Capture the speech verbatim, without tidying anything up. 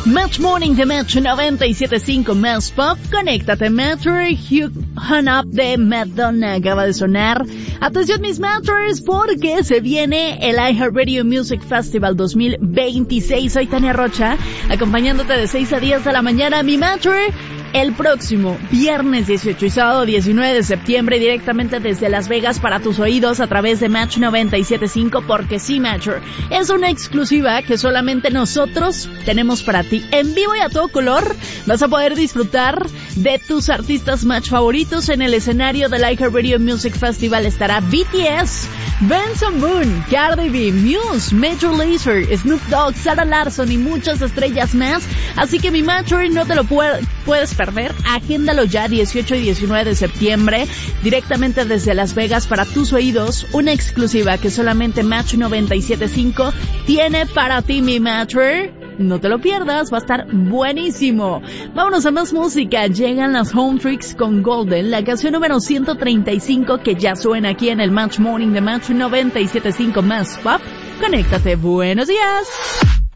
Match Morning de Match noventa y siete punto cinco más Pop. Conéctate, Matcher. Hugh Hung Up de Madonna acaba de sonar. Atención, mis Matchers, porque se viene el iHeartRadio Music Festival dos mil veintiséis. Soy Tania Rocha, acompañándote de seis a diez de la mañana, mi Matcher. El próximo viernes dieciocho y sábado diecinueve de septiembre, directamente desde Las Vegas para tus oídos a través de Match noventa y siete punto cinco, porque sí, Matcher, es una exclusiva que solamente nosotros tenemos para ti. En vivo y a todo color vas a poder disfrutar de tus artistas Match favoritos. En el escenario del iHeartRadio Music Festival estará B T S, Benson Boone, Cardi B, Muse, Major Lazer, Snoop Dogg, Sarah Larsson y muchas estrellas más. Así que mi Matcher, no te lo pu- puedes perder. Agéndalo ya, dieciocho y diecinueve de septiembre, directamente desde Las Vegas para tus oídos. Una exclusiva que solamente Match noventa y siete punto cinco tiene para ti, mi Matcher. No te lo pierdas, va a estar buenísimo. Vámonos a más música. Llegan las Home Tricks con Golden, la canción número ciento treinta y cinco que ya suena aquí en el Match Morning de Match noventa y siete punto cinco más Pop. Conéctate, buenos días.